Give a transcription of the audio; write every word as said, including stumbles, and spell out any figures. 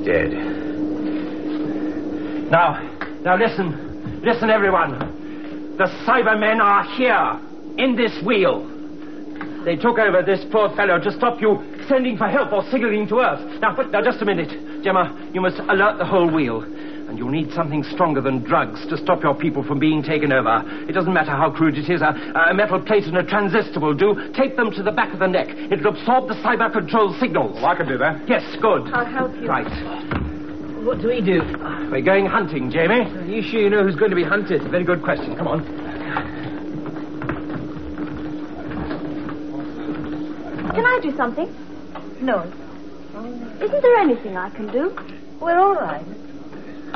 dead. Now, now listen. Listen, everyone. The Cybermen are here, in this wheel. They took over this poor fellow to stop you sending for help or signaling to Earth. Now, now, just a minute. Gemma, you must alert the whole wheel. And you'll need something stronger than drugs to stop your people from being taken over. It doesn't matter how crude it is. A, a metal plate and a transistor will do. Tape them to the back of the neck. It'll absorb the cyber control signals. Well, I can do that. Yes, good. I'll help you. Right. What do we do? We're going hunting, Jamie. Are you sure you know who's going to be hunted? Very good question. Come on. Can I do something? No. Isn't there anything I can do? We're all right.